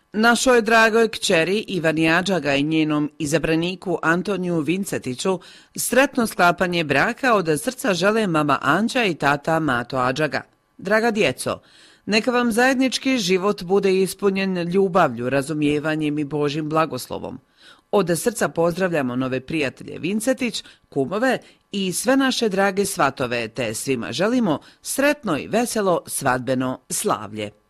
Našoj dragoj kćeri Ivani Adžaga i njenom izabraniku Antoniju Vincetiću sretno sklapanje braka od srca žele mama Anđa i tata Mato Adžaga. Draga djeco, neka vam zajednički život bude ispunjen ljubavlju, razumijevanjem i Božjim blagoslovom. Od srca pozdravljamo nove prijatelje Vincetić, kumove i sve naše drage svatove, te svima želimo sretno i veselo svadbeno slavlje.